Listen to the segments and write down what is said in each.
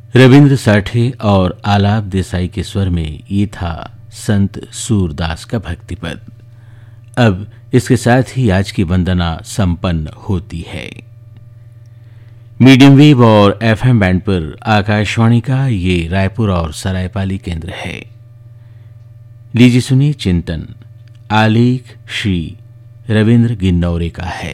रविंद्र साठे और आलाप देसाई के स्वर में ये था संत सूरदास का भक्ति पद। अब इसके साथ ही आज की वंदना संपन्न होती है। मीडियम वेव और एफएम बैंड पर आकाशवाणी का ये रायपुर और सरायपाली केंद्र है। लीजिए सुनिए चिंतन, आलेख श्री रविंद्र गिन्नौरे का है।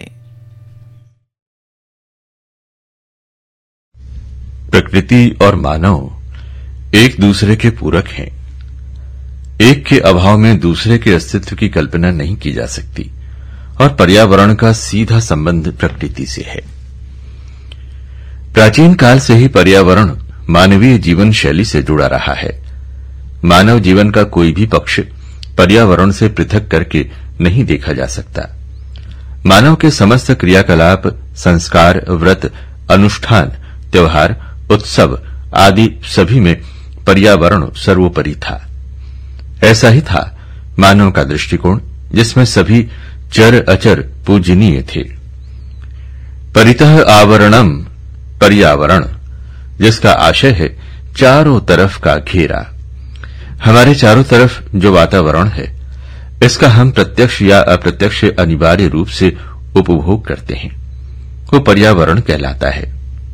प्रकृति और मानव एक दूसरे के पूरक हैं। एक के अभाव में दूसरे के अस्तित्व की कल्पना नहीं की जा सकती और पर्यावरण का सीधा संबंध प्रकृति से है। प्राचीन काल से ही पर्यावरण मानवीय जीवन शैली से जुड़ा रहा है। मानव जीवन का कोई भी पक्ष पर्यावरण से पृथक करके नहीं देखा जा सकता। मानव के समस्त क्रियाकलाप, संस्कार, व्रत, अनुष्ठान, त्योहार, उत्सव आदि सभी में पर्यावरण सर्वोपरि था। ऐसा ही था मानव का दृष्टिकोण, जिसमें सभी चर अचर पूजनीय थे। परितः आवरणम पर्यावरण, जिसका आशय है चारों तरफ का घेरा। हमारे चारों तरफ जो वातावरण है, इसका हम प्रत्यक्ष या अप्रत्यक्ष अनिवार्य रूप से उपभोग करते हैं, वो पर्यावरण कहलाता है।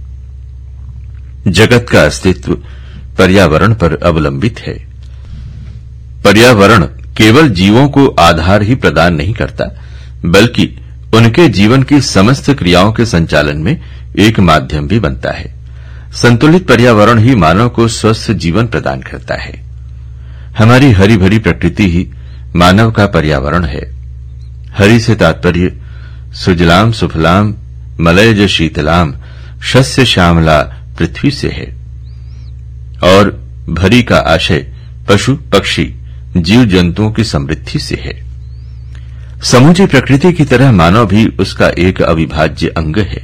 जगत का अस्तित्व पर्यावरण पर अवलंबित है। पर्यावरण केवल जीवों को आधार ही प्रदान नहीं करता, बल्कि उनके जीवन की समस्त क्रियाओं के संचालन में एक माध्यम भी बनता है। संतुलित पर्यावरण ही मानव को स्वस्थ जीवन प्रदान करता है। हमारी हरी भरी प्रकृति ही मानव का पर्यावरण है। हरि से तात्पर्य सुजलाम सुफलाम मलयज शीतलाम शस्य श्यामला पृथ्वी से है और भरी का आशय पशु पक्षी जीव जंतुओं की समृद्धि से है। समूची प्रकृति की तरह मानव भी उसका एक अविभाज्य अंग है।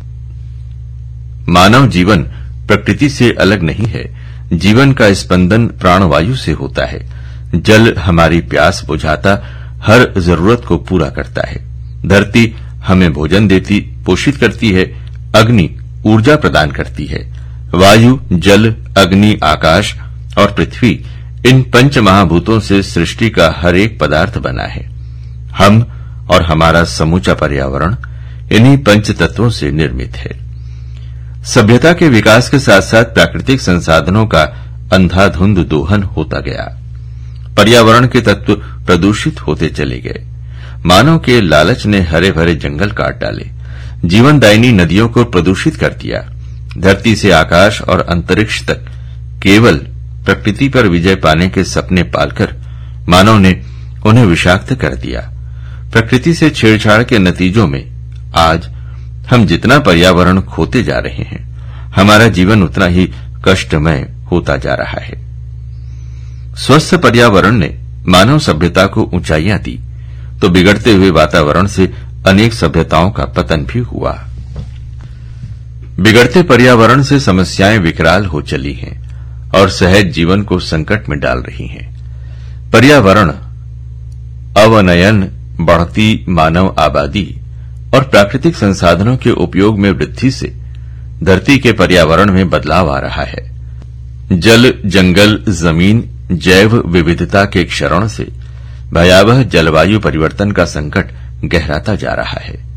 मानव जीवन प्रकृति से अलग नहीं है। जीवन का स्पंदन प्राणवायु से होता है। जल हमारी प्यास बुझाता, हर जरूरत को पूरा करता है। धरती हमें भोजन देती, पोषित करती है। अग्नि ऊर्जा प्रदान करती है। वायु, जल, अग्नि, आकाश और पृथ्वी, इन पंच महाभूतों से सृष्टि का हर एक पदार्थ बना है। हम और हमारा समूचा पर्यावरण इन्हीं पंच तत्वों से निर्मित है। सभ्यता के विकास के साथ साथ प्राकृतिक संसाधनों का अंधाधुंध दोहन होता गया। पर्यावरण के तत्व प्रदूषित होते चले गए। मानव के लालच ने हरे भरे जंगल काट डाले, जीवनदायिनी नदियों को प्रदूषित कर दिया। धरती से आकाश और अंतरिक्ष तक केवल प्रकृति पर विजय पाने के सपने पालकर मानव ने उन्हें विषाक्त कर दिया। प्रकृति से छेड़छाड़ के नतीजों में आज हम जितना पर्यावरण खोते जा रहे हैं, हमारा जीवन उतना ही कष्टमय होता जा रहा है। स्वस्थ पर्यावरण ने मानव सभ्यता को ऊंचाइयां दी, तो बिगड़ते हुए वातावरण से अनेक सभ्यताओं का पतन भी हुआ। बिगड़ते पर्यावरण से समस्याएं विकराल हो चली हैं और सहज जीवन को संकट में डाल रही हैं। पर्यावरण अवनयन, बढ़ती मानव आबादी और प्राकृतिक संसाधनों के उपयोग में वृद्धि से धरती के पर्यावरण में बदलाव आ रहा है। जल, जंगल, जमीन, जैव विविधता के क्षरण से भयावह जलवायु परिवर्तन का संकट गहराता जा रहा है।